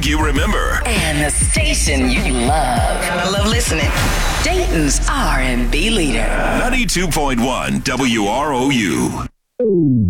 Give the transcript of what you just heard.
you remember. And the station you love. I love listening. Dayton's R&B leader. 92.1 WROU.